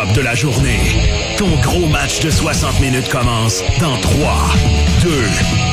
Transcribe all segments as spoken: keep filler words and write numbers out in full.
top de la journée. Ton gros match de soixante minutes commence dans trois, deux,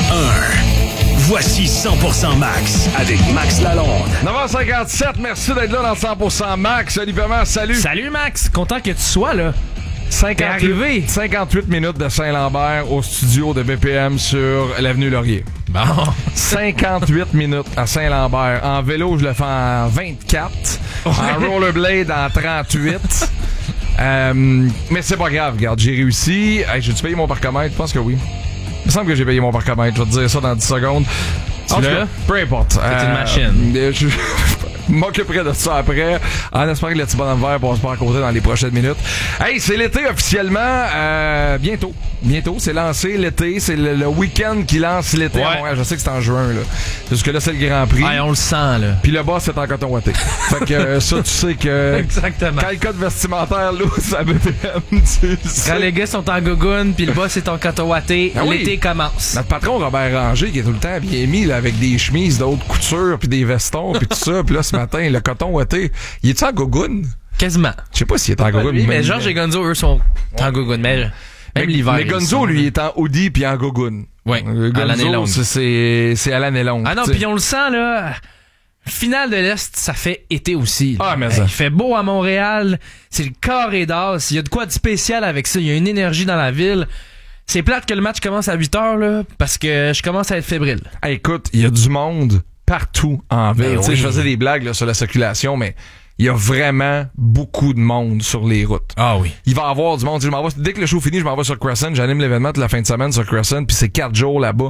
un. Voici cent pour cent Max avec Max Lalonde. neuf heures cinquante-sept, merci d'être là dans cent pour cent Max. Salut Paiement, salut. Salut Max, content que tu sois là. cinquante-huit, cinquante-huit minutes de Saint-Lambert au studio de B P M sur l'avenue Laurier. Bon. cinquante-huit minutes à Saint-Lambert. En vélo, je le fais en vingt-quatre. Ouais. En rollerblade, en trente-huit. euh, mais c'est pas grave, regarde, j'ai réussi. Hey, j'ai-tu payé mon parcomètre? Je pense que oui. Il me semble que j'ai payé mon parcomètre. Je vais te dire ça dans dix secondes. En tout cas, peu importe. C'est euh, une machine. Euh, je m'occuperai de ça après, en espérant que le petit bonhomme vert passe pas à côté dans les prochaines minutes. Hey, c'est l'été officiellement. Euh, bientôt. Bientôt, c'est lancé l'été. C'est le, le week-end qui lance l'été ouais. à Montréal. Je sais que c'est en juin, là. Parce que là, c'est le Grand Prix. Ouais, on le sent, là. Puis le boss, c'est en coton ouaté. Fait que euh, ça, tu sais que... Exactement. Quand le code vestimentaire, là, ça B P M, tu sais. Quand les gars sont en gogoune, puis le boss est en coton ouaté, ah oui. L'été commence. Notre patron, Robert Ranger, qui est tout le temps bien mis, là, avec des chemises de haute couture, puis des vestons, puis tout ça. Puis là, ce matin, le coton ouaté, il est-tu en gogoune? Quasiment. Je sais pas s'il est en gogoune. Oui, mais Georges et Gonzo, eux, sont ouais. en gogoune. Mais... Même mais, l'hiver. Mais Gonzo, lui, est en hoodie puis en gogoune. Oui, à l'année longue. C'est, c'est à l'année longue. Ah non, puis on le sent, là. Finale de l'Est, ça fait été aussi. Là. Ah, mais hey, ça. Il fait beau à Montréal. C'est le carré d'as. Il y a de quoi de spécial avec ça. Il y a une énergie dans la ville. C'est plate que le match commence à huit heures, là, parce que je commence à être fébrile. Hey, écoute, il y a du monde partout en ville. Tu sais, oui. Je faisais des blagues là, sur la circulation, mais... Il y a vraiment beaucoup de monde sur les routes. Ah oui. Il va y avoir du monde. Je m'en vais, dès que le show finit, je m'en vais sur Crescent. J'anime l'événement toute la fin de semaine sur Crescent. Puis c'est quatre jours là-bas.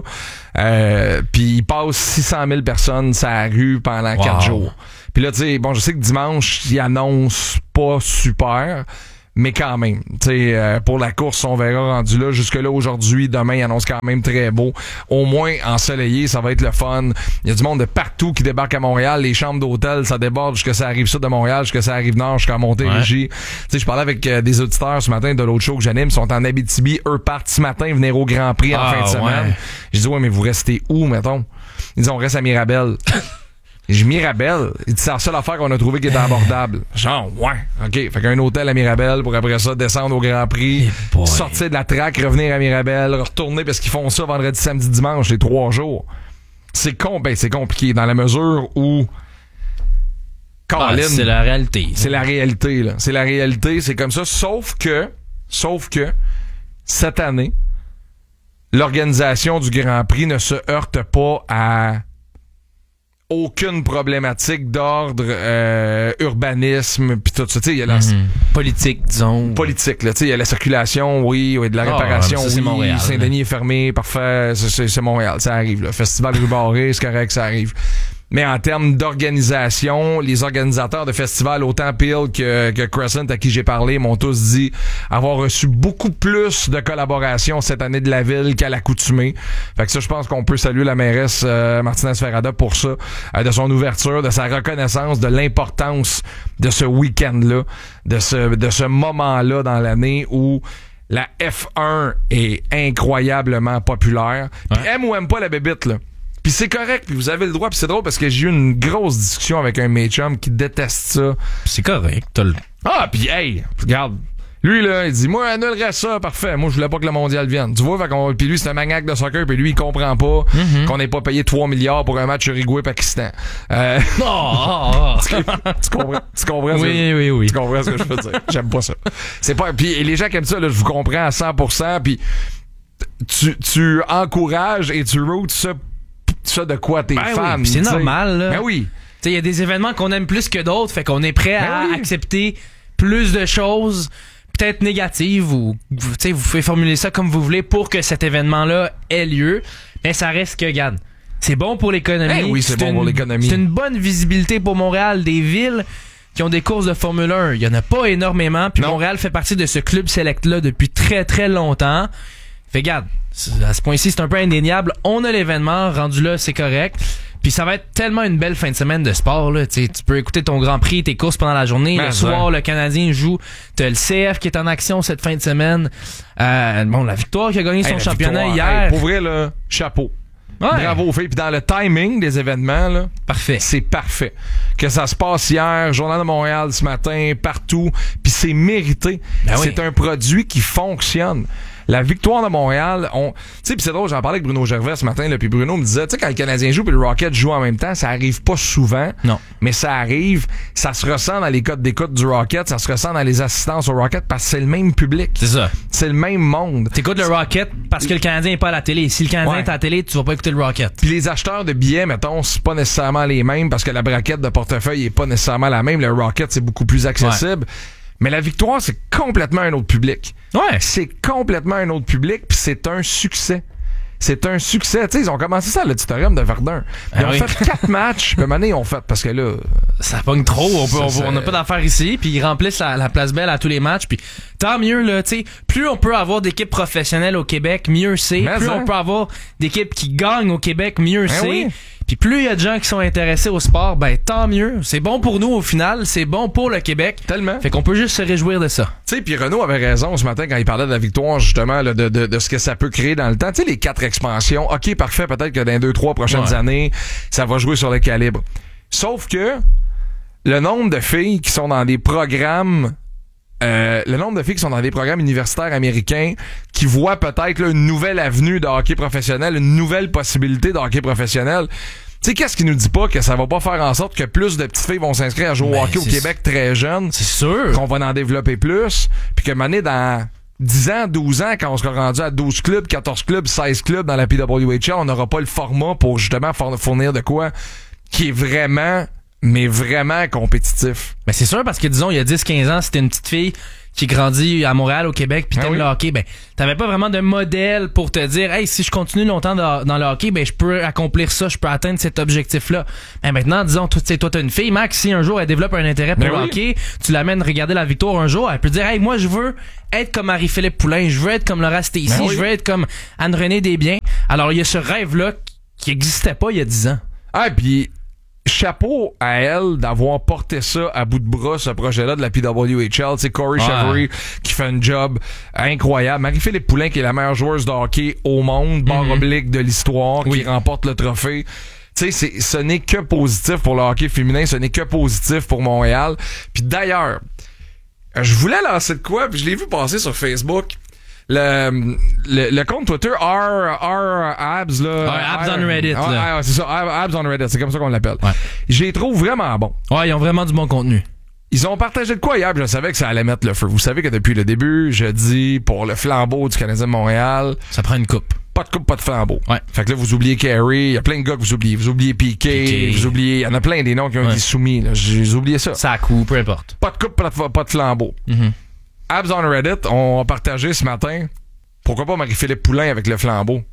Euh, puis il passe six cent mille personnes sur la rue pendant wow. quatre jours. Puis là, tu sais, bon, je sais que dimanche, ils annoncent pas super. Mais quand même, tu sais, euh, pour la course, on verra rendu là. Jusque-là, aujourd'hui, demain, il annonce quand même très beau. Au moins, ensoleillé, ça va être le fun. Il y a du monde de partout qui débarque à Montréal. Les chambres d'hôtel, ça déborde jusqu'à ça arrive sud de Montréal, jusqu'à ça arrive nord, jusqu'à Montérégie. Ouais. Tu sais, je parlais avec euh, des auditeurs ce matin de l'autre show que j'anime. Ils sont en Abitibi. Eux partent ce matin venir au Grand Prix en ah, fin de semaine. Ouais. J'ai dit, ouais, mais vous restez où, mettons? Ils disent, on reste à Mirabel. J'ai Mirabel. Il dit, c'est la seule affaire qu'on a trouvé qui était abordable. Genre, ouais. OK. Fait qu'un hôtel à Mirabel pour après ça descendre au Grand Prix, hey sortir de la track, revenir à Mirabel, retourner parce qu'ils font ça vendredi, samedi, dimanche, les trois jours. C'est con, ben, c'est compliqué dans la mesure où Colin, bah, c'est la réalité. C'est la réalité, là. C'est la réalité. C'est comme ça. Sauf que, sauf que, cette année, l'organisation du Grand Prix ne se heurte pas à aucune problématique d'ordre euh, urbanisme puis tout ça, tu sais, il y a la mm-hmm. politique, disons. Politique, là, tu sais, il y a la circulation, oui, oui, de la réparation, oh, ça, oui, Montréal, Saint-Denis là. Est fermé, parfait, c'est, c'est, c'est Montréal, ça arrive, là. Festival rue Barré, c'est correct, ça arrive. Mais en termes d'organisation, les organisateurs de festivals, autant Peel que, que Crescent, à qui j'ai parlé, m'ont tous dit avoir reçu beaucoup plus de collaboration cette année de la ville qu'à l'accoutumée. Fait que ça, je pense qu'on peut saluer la mairesse euh, Martinez Ferrada pour ça, euh, de son ouverture, de sa reconnaissance, de l'importance de ce week-end-là, de ce, de ce moment-là dans l'année où la F un est incroyablement populaire. Puis ouais. Aime ou aime pas la bébite, là. Puis c'est correct, puis vous avez le droit, puis c'est drôle parce que j'ai eu une grosse discussion avec un mate chum qui déteste ça. C'est correct, t'as le... Ah, puis hey, regarde, lui là, il dit, moi, annulerais ça, parfait, moi je voulais pas que le mondial vienne. Tu vois, fait qu'on... puis lui c'est un maniaque de soccer, puis lui il comprend pas mm-hmm. qu'on ait pas payé trois milliards pour un match Uruguay-Pakistan. Euh... Oh, oh, oh. tu, tu comprends, tu comprends oui, ce que... oui, oui. Tu comprends ce que je veux dire. J'aime pas ça. C'est pas... Puis les gens qui aiment ça, là, je vous comprends à cent pour cent, puis tu, tu encourages et tu routes ça ça de quoi t'es ben fan. Oui, c'est normal, là. Ben oui. Il y a des événements qu'on aime plus que d'autres, fait qu'on est prêt ben à oui. accepter plus de choses, peut-être négatives, ou vous pouvez formuler ça comme vous voulez pour que cet événement-là ait lieu. Mais ça reste que, regarde, c'est bon pour l'économie. Ben oui, c'est, c'est bon une, pour l'économie. C'est une bonne visibilité pour Montréal, des villes qui ont des courses de Formule un. Il y en a pas énormément, puis Montréal fait partie de ce club select-là depuis très, très longtemps. Fait, regarde, à ce point-ci, c'est un peu indéniable. On a l'événement, rendu là, c'est correct. Puis ça va être tellement une belle fin de semaine de sport, là. T'sais, tu peux écouter ton Grand Prix, tes courses pendant la journée. Mais le soir, ouais. Le Canadien joue. T'as le C F qui est en action cette fin de semaine. Euh, bon, la Victoire qui a gagné son hey, championnat victoire, hier. Hey, pour vrai, là, chapeau. Ouais. Bravo aux filles. Puis dans le timing des événements, là, parfait. C'est parfait. Que ça se passe hier, Journal de Montréal ce matin, partout. Puis c'est mérité. Ben c'est oui. un produit qui fonctionne. La victoire de Montréal, on, tu sais, puis c'est drôle, j'en parlais avec Bruno Gervais ce matin, là, puis Bruno me disait, tu sais, quand le Canadien joue puis le Rocket joue en même temps, ça arrive pas souvent. Non. Mais ça arrive, ça se ressent dans les codes d'écoute du Rocket, ça se ressent dans les assistances au Rocket parce que c'est le même public. C'est ça. C'est le même monde. T'écoutes le Rocket parce que le Canadien est pas à la télé. Si le Canadien Ouais. est à la télé, tu vas pas écouter le Rocket. Puis les acheteurs de billets, mettons, c'est pas nécessairement les mêmes parce que la braquette de portefeuille est pas nécessairement la même. Le Rocket, c'est beaucoup plus accessible. Ouais. Mais la victoire, c'est complètement un autre public. Ouais. C'est complètement un autre public, puis c'est un succès. C'est un succès. Tu sais, ils ont commencé ça à l'auditorium de Verdun. Ils ah ont oui. fait quatre matchs, puis maintenant, ils ont fait, parce que là... Ça pogne trop, on peut, ça, on n'a pas d'affaires ici, puis ils remplissent la, la place belle à tous les matchs, puis tant mieux, là, tu sais, plus on peut avoir d'équipes professionnelles au Québec, mieux c'est. Mais plus hein. on peut avoir d'équipes qui gagnent au Québec, mieux ben c'est. Oui. Puis plus il y a de gens qui sont intéressés au sport, ben tant mieux. C'est bon pour nous au final, c'est bon pour le Québec. Tellement. Fait qu'on peut juste se réjouir de ça. Tu sais, puis Renaud avait raison ce matin quand il parlait de la victoire, justement, là, de, de, de ce que ça peut créer dans le temps. Tu sais, les quatre expansions, ok, parfait, peut-être que dans les deux, trois prochaines ouais. années, ça va jouer sur le calibre. Sauf que le nombre de filles qui sont dans des programmes... Euh, le nombre de filles qui sont dans des programmes universitaires américains qui voient peut-être là, une nouvelle avenue de hockey professionnel, une nouvelle possibilité de hockey professionnel. Tu sais, qu'est-ce qui nous dit pas que ça va pas faire en sorte que plus de petites filles vont s'inscrire à jouer au hockey au Québec très jeunes? C'est sûr. Qu'on va en développer plus, puis que mané dans dix ans, douze ans, quand on sera rendu à douze clubs, quatorze clubs, seize clubs dans la P W H L, on n'aura pas le format pour justement fournir de quoi qui est vraiment... mais vraiment compétitif. Mais c'est sûr parce que disons il y a dix quinze ans, c'était une petite fille qui grandit à Montréal au Québec puis t'aimes ah oui. le hockey, ben t'avais pas vraiment de modèle pour te dire hey, si je continue longtemps dans, dans le hockey, ben je peux accomplir ça, je peux atteindre cet objectif-là. Ben maintenant, disons toi tu toi t'as une fille, Max, si un jour elle développe un intérêt pour ben le oui. hockey, tu l'amènes regarder la victoire un jour, elle peut dire hey, moi je veux être comme Marie-Philippe Poulin, je veux être comme Laura Stacey, ben oui. je veux être comme Anne-Renée Desbiens. Alors il y a ce rêve là qui existait pas il y a dix ans. Ah puis chapeau à elle d'avoir porté ça à bout de bras, ce projet-là de la P W H L. C'est Corey ouais. Chevery qui fait un job incroyable. Marie-Philippe Poulin qui est la meilleure joueuse de hockey au monde, barre mm-hmm. oblique de l'histoire, oui. qui remporte le trophée. Tu sais, ce n'est que positif pour le hockey féminin, ce n'est que positif pour Montréal. Puis d'ailleurs, je voulais lancer de quoi, puis je l'ai vu passer sur Facebook. Le, le, le compte Twitter R, R Abs là, ouais, Abs R, on Reddit ah, là. Ah, c'est ça, Abs on Reddit, c'est comme ça qu'on l'appelle. Ouais. Je les trouve vraiment bons. Ouais, ils ont vraiment du bon contenu. Ils ont partagé de quoi hier, puis je savais que ça allait mettre le feu. Vous savez que depuis le début, je dis pour le flambeau du Canadien de Montréal, ça prend une coupe. Pas de coupe, pas de flambeau. Ouais. Fait que là, vous oubliez Carey, il y a plein de gars que vous oubliez. Vous oubliez P K, P K. Vous oubliez, il y en a plein des noms qui ont ouais. été soumis. Là. J'ai oublié ça. Ça a coup, peu importe. Pas de coupe, pas de, pas de flambeau. Mm-hmm. Abs on Reddit, on a partagé ce matin. Pourquoi pas Marie-Philippe Poulin avec le flambeau?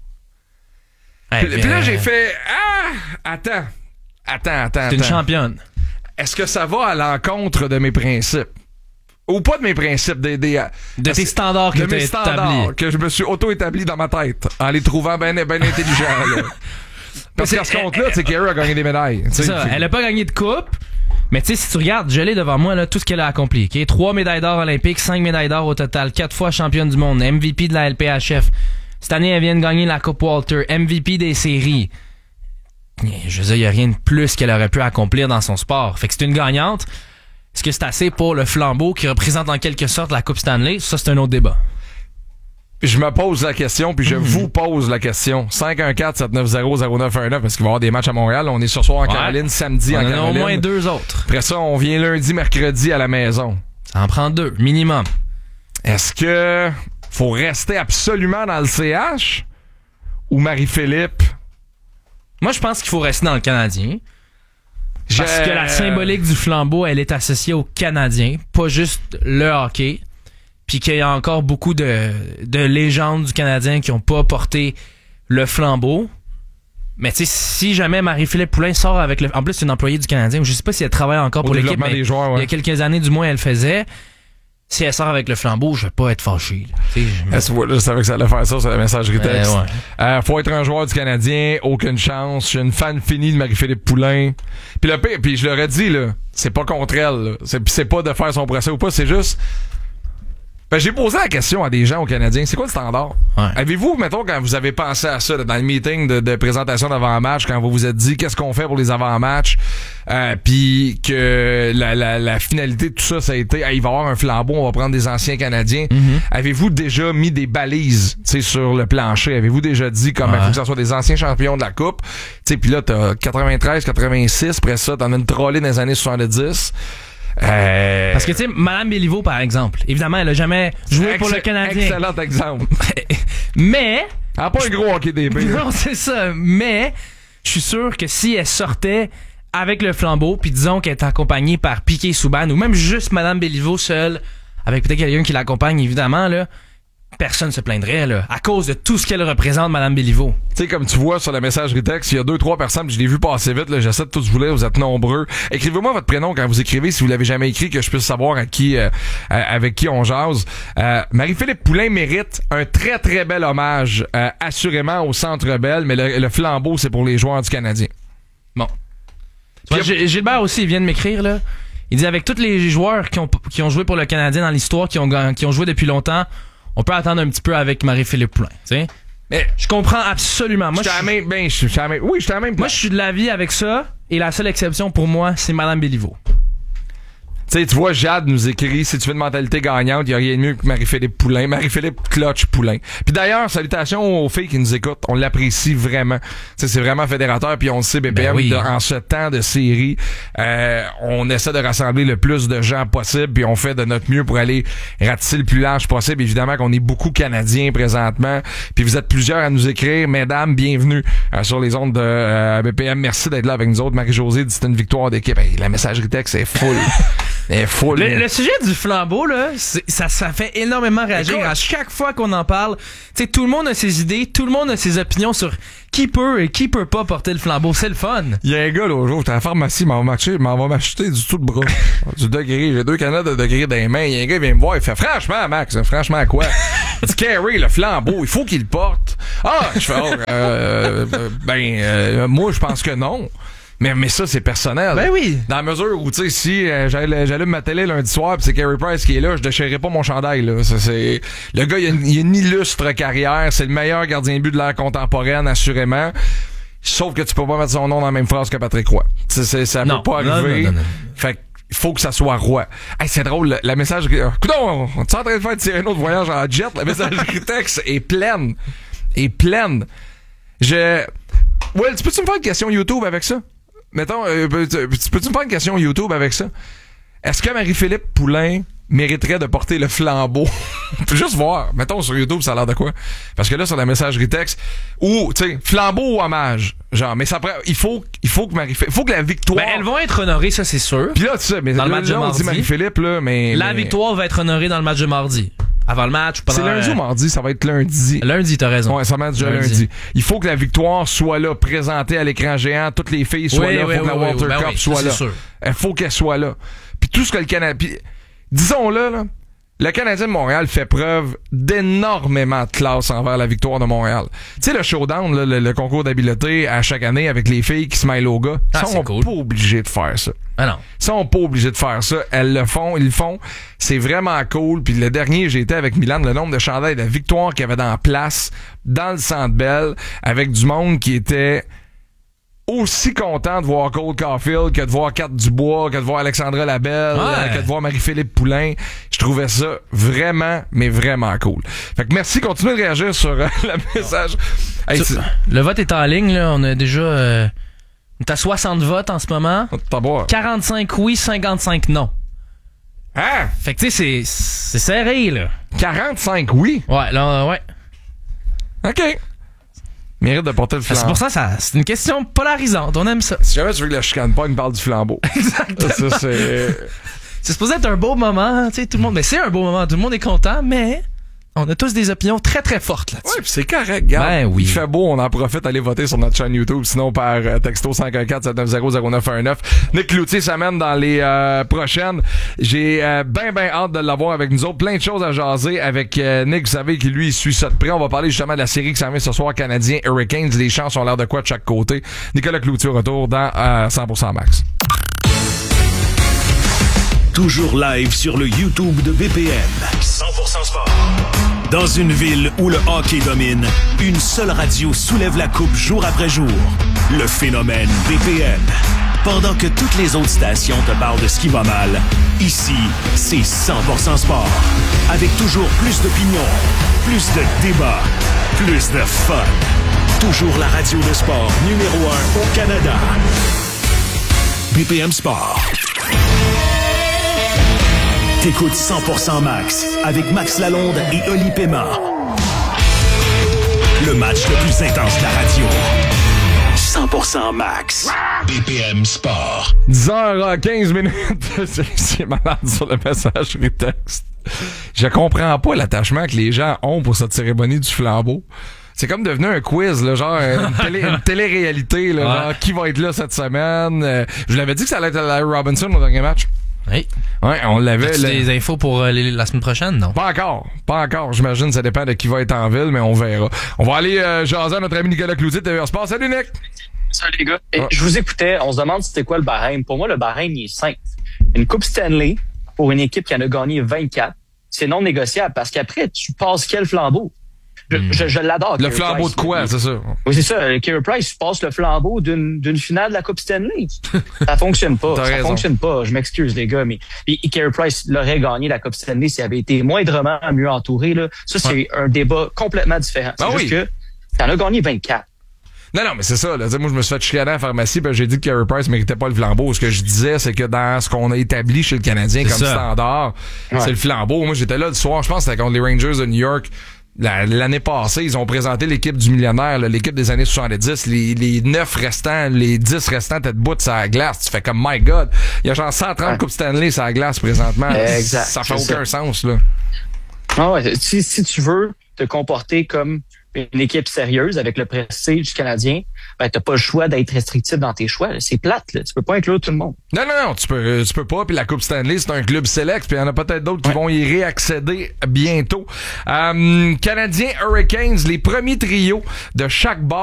Hey, puis, puis là, j'ai fait... Ah! Attends. Attends, attends, C'est une championne. Est-ce que ça va à l'encontre de mes principes? Ou pas de mes principes, des... des de tes standards que tu as établis. Que je me suis auto-établi dans ma tête, en les trouvant bien ben intelligents. Là. Parce qu'à ce compte-là, c'est Carey a gagné des médailles. C'est ça, elle a pas gagné de coupe. Mais tu sais, si tu regardes, je l'ai devant moi, là, tout ce qu'elle a accompli. Okay? Trois médailles d'or olympiques, cinq médailles d'or au total, quatre fois championne du monde, M V P de la L P H F. Cette année, elle vient de gagner la Coupe Walter, M V P des séries. Je veux dire, il n'y a rien de plus qu'elle aurait pu accomplir dans son sport. Fait que c'est une gagnante. Est-ce que c'est assez pour le flambeau qui représente en quelque sorte la Coupe Stanley? Ça, c'est un autre débat. Je me pose la question, puis je mmh. vous pose la question. cinq un quatre sept neuf zéro zéro neuf un neuf, parce qu'il va y avoir des matchs à Montréal. On est ce soir en ouais. Caroline, samedi on en, en Caroline. au moins deux autres. Après ça, on vient lundi, mercredi à la maison. Ça en prend deux, minimum. Est-ce que faut rester absolument dans le C H ou Marie-Philippe? Moi, je pense qu'il faut rester dans le Canadien. Parce que la symbolique du flambeau, elle est associée au Canadien, pas juste le hockey. Puis qu'il y a encore beaucoup de, de légendes du Canadien qui n'ont pas porté le flambeau. Mais tu sais, si jamais Marie-Philippe Poulin sort avec le... En plus, c'est une employée du Canadien. Je sais pas si elle travaille encore pour l'équipe, mais joueurs, ouais. il y a quelques années, du moins, elle faisait. Si elle sort avec le flambeau, je vais pas être fâché. Je, me... je savais que ça allait faire ça sur la messagerie texte. Euh, ouais. euh, faut être un joueur du Canadien, aucune chance. Je suis une fan finie de Marie-Philippe Poulin. Puis le pire, puis je leur ai dit, là, c'est pas contre elle. Là. C'est, c'est pas de faire son procès ou pas, c'est juste... Ben, j'ai posé la question à des gens au Canadien. C'est quoi le standard? Ouais. Avez-vous, mettons, quand vous avez pensé à ça, là, dans le meeting de, de présentation d'avant-match, quand vous vous êtes dit qu'est-ce qu'on fait pour les avant-matchs, euh, puis que la, la, la finalité de tout ça, ça a été, ah, il va y avoir un flambeau, on va prendre des anciens Canadiens. Mm-hmm. Avez-vous déjà mis des balises, tu sais, sur le plancher? Avez-vous déjà dit comme, il ouais. faut que ça soit des anciens champions de la Coupe? Tu sais, puis là, t'as quatre-vingt-treize, quatre-vingt-six, après ça, t'en as une trollée dans les années soixante-dix. Euh... Parce que, tu sais, Madame Béliveau, par exemple, évidemment, elle a jamais joué Ex- pour le Canadien. Excellent exemple. Mais... Elle n'a pas un gros hockey des billes. Non, c'est ça. Mais, je suis sûr que si elle sortait avec le flambeau, puis disons qu'elle est accompagnée par Piquet Souban, ou même juste Madame Béliveau seule, avec peut-être quelqu'un qui l'accompagne, évidemment, là, personne se plaindrait, là, à cause de tout ce qu'elle représente, Madame Béliveau. Tu sais, comme tu vois sur la messagerie texte, il y a deux, trois personnes, je l'ai vu passer vite, là, j'essaie de tous vous lire, vous êtes nombreux. Écrivez-moi votre prénom quand vous écrivez, si vous l'avez jamais écrit, que je puisse savoir à qui, euh, avec qui on jase. Euh, Marie-Philippe Poulin mérite un très, très bel hommage, euh, assurément au Centre Bell, mais le, le flambeau, c'est pour les joueurs du Canadien. Bon. Ouais, G- Gilbert aussi, il vient de m'écrire, là. Il dit, avec tous les joueurs qui ont, qui ont joué pour le Canadien dans l'histoire, qui ont, qui ont joué depuis longtemps, on peut attendre un petit peu avec Marie-Philippe Poulin, tu sais. Mais je comprends absolument. Moi, je suis même, ben, je suis même, oui, je suis à même. Moi, je suis de l'avis avec ça, et la seule exception pour moi, c'est Madame Béliveau. Tu sais, tu vois, Jade nous écrit, si tu veux une mentalité gagnante, il y a rien de mieux que Marie-Philippe Poulin. Marie-Philippe Clutch Poulin. Puis d'ailleurs, salutations aux filles qui nous écoutent. On l'apprécie vraiment. Tu sais, c'est vraiment fédérateur. Puis on le sait, B P M, ben oui. de, en ce temps de série, euh, on essaie de rassembler le plus de gens possible. Puis on fait de notre mieux pour aller ratisser le plus large possible. Évidemment qu'on est beaucoup Canadiens présentement. Puis vous êtes plusieurs à nous écrire. Mesdames, bienvenue euh, sur les ondes de euh, B P M. Merci d'être là avec nous autres. Marie-Josée dit c'est une victoire d'équipe. Hey, la messagerie texte est full. Full, le, le sujet du flambeau, là, ça, ça fait énormément réagir. Écoute, à chaque fois qu'on en parle, tu sais, tout le monde a ses idées, tout le monde a ses opinions sur qui peut et qui peut pas porter le flambeau. C'est le fun. Il y a un gars, l'autre jour, j'étais à la pharmacie, il m'en va m'acheter du tout de bras. Du degré. J'ai deux canettes de degré dans les mains. Il y a un gars, il vient me voir, il fait, franchement, Max, franchement, quoi? Il dit, Carey, le flambeau, il faut qu'il le porte. Ah, je fais, oh, euh, euh, ben, euh, moi, je pense que non. Mais, mais ça, c'est personnel. Ben oui. Dans la mesure où, tu sais, si euh, j'allume ma télé lundi soir pis c'est Carey Price qui est là, je déchirerai pas mon chandail, là. Ça, c'est... Le gars, il a, une, il a une illustre carrière. C'est le meilleur gardien de but de l'ère contemporaine, assurément. Sauf que tu peux pas mettre son nom dans la même phrase que Patrick Roy. C'est, c'est, ça non, peut pas arriver. Non, non, non, non. Fait il faut que ça soit Roy. Hey, c'est drôle, la, la messagerie... Coudon, on est en train de faire tirer notre voyage en jet. La messagerie texte est pleine. Est pleine. Je... Well, tu peux-tu me faire une question YouTube avec ça? Mettons, euh, peux-tu, peux-tu me faire une question YouTube avec ça? Est-ce que Marie-Philippe Poulin mériterait de porter le flambeau? Juste voir. Mettons sur YouTube, ça a l'air de quoi? Parce que là, sur la messagerie texte, ou, tu sais, flambeau ou hommage. Genre, mais ça il faut, il faut que Marie-Philippe, il faut que la victoire. Ben, elles vont être honorées, ça, c'est sûr. Puis là, tu sais, mais dans là, le match là, de on mardi. dit Marie-Philippe, là, mais. La mais... victoire va être honorée dans le match de mardi. Avant le match ou pendant... C'est lundi ou mardi? Ça va être lundi. Lundi, t'as raison. Ouais, ça va être déjà lundi. lundi. Il faut que la victoire soit là, présentée à l'écran géant. Toutes les filles soient oui, là. Il oui, faut oui, que la oui, Walter oui, ben Cup oui, soit là. Sûr. Il faut qu'elle soit là. Puis tout ce que le Canada... Puis, disons-le, là, le Canadien de Montréal fait preuve d'énormément de classe envers la victoire de Montréal. Tu sais, le showdown, là, le, le concours d'habileté à chaque année avec les filles qui se mêlent aux gars, ah, ils sont cool. pas obligés de faire ça. Ah non. Ils sont pas obligés de faire ça. Elles le font, ils le font. C'est vraiment cool. Puis le dernier, j'ai été avec Milan, le nombre de chandails de victoire qu'il y avait dans la place, dans le Centre Bell, avec du monde qui était aussi content de voir Cole Caulfield que de voir Kat Dubois, que de voir Alexandra Labelle, ouais. que de voir Marie-Philippe Poulin. Je trouvais ça vraiment, mais vraiment cool. Fait que merci, continuez de réagir sur euh, le message. Hey, tu, le vote est en ligne, là. On a déjà... Euh, on est à soixante votes en ce moment. quarante-cinq oui, cinquante-cinq non. Hein? Fait que tu sais, c'est, c'est serré, là. quarante-cinq oui? Ouais, là, ouais. OK. Mérite de porter le flambeau. C'est pour ça, ça, c'est une question polarisante. On aime ça. Si jamais tu veux que la chicane pas, il me parle du flambeau. Exactement. Ça, c'est... c'est supposé être un beau moment, tu sais, tout le monde. Mais c'est un beau moment, tout le monde est content, mais on a tous des opinions très très fortes là-dessus. Ouais, pis c'est correct, gars. Ben oui. Il fait beau, on en profite, allez voter sur notre chaîne YouTube, sinon par euh, texto cinq un quatre sept neuf zéro zéro neuf un neuf. Nick Cloutier s'amène dans les euh, prochaines. J'ai euh, ben ben hâte de l'avoir avec nous autres. Plein de choses à jaser avec euh, Nick, vous savez qu'il lui il suit ça de près. On va parler justement de la série qui s'en vient ce soir, Canadien Hurricanes. Les chances ont l'air de quoi de chaque côté. Nicolas Cloutier au retour dans euh, cent pour cent Max. toujours live sur le YouTube de B P M. cent pour cent sport. Dans une ville où le hockey domine, une seule radio soulève la coupe jour après jour. Le phénomène B P M. Pendant que toutes les autres stations te parlent de ce qui va mal, ici, c'est cent pour cent sport. Avec toujours plus d'opinions, plus de débats, plus de fun. Toujours la radio de sport numéro un au Canada. B P M Sport. T'écoutes cent pour cent Max avec Max Lalonde et Oli Pema. Le match le plus intense de la radio. cent pour cent Max. B P M Sport. dix heures quinze minutes. C'est malade sur le messagerie texte. Je comprends pas l'attachement que les gens ont pour cette cérémonie du flambeau. C'est comme devenu un quiz, là, genre une, télé, une télé-réalité, là, ouais. Genre qui va être là cette semaine. Euh, je vous l'avais dit que ça allait être Larry Robinson au dernier match. Oui. Ouais, on l'avait. As-tu des infos pour euh, les, la semaine prochaine, non? Pas encore. Pas encore. J'imagine ça dépend de qui va être en ville, mais on verra. On va aller euh, jaser à notre ami Nicolas Cloutier de T V R Sport. Salut, Nick! Salut, les gars. Et, ah. Je vous écoutais. On se demande c'était quoi le barème. Pour moi, le barème, il est simple. Une Coupe Stanley pour une équipe qui en a gagné vingt-quatre, c'est non négociable parce qu'après, tu passes quel flambeau? Je, mm. je, je l'adore. Le flambeau Price, de quoi, c'est ça? Oui, c'est ça. Carey Price passe le flambeau d'une, d'une finale de la Coupe Stanley. Ça fonctionne pas. ça raison. fonctionne pas. Je m'excuse, les gars, mais et, et Carey Price l'aurait gagné la Coupe Stanley s'il avait été moindrement mieux entouré, là. Ça, c'est ouais. un débat complètement différent. C'est ah juste oui. que t'en as gagné vingt-quatre. Non, non, mais c'est ça, là. Moi, je me suis fait chicaner à la pharmacie, ben, j'ai dit que Carey Price méritait pas le flambeau. Ce que je disais, c'est que dans ce qu'on a établi chez le Canadien c'est comme ça. standard, ouais. c'est le flambeau. Moi, j'étais là le soir, je pense que c'était contre les Rangers de New York. L'année passée, ils ont présenté l'équipe du millionnaire, là, l'équipe des années soixante-dix. Les, les neuf restants, les dix restants étaient debout sur la glace. Tu fais comme, my God, il y a genre cent trente ouais. Coupes Stanley sur la glace présentement. Exact. Ça fait aucun ça. sens, là. Ah ouais, si, si tu veux te comporter comme une équipe sérieuse avec le prestige du Canadien, ben t'as pas le choix d'être restrictif dans tes choix. C'est plate, là. Tu peux pas inclure tout le monde. Non, non, non, tu peux, tu peux pas. Puis la Coupe Stanley, c'est un club select. Puis il y en a peut-être d'autres qui ouais. vont y réaccéder bientôt. Euh, Canadiens Hurricanes, les premiers trios de chaque bord.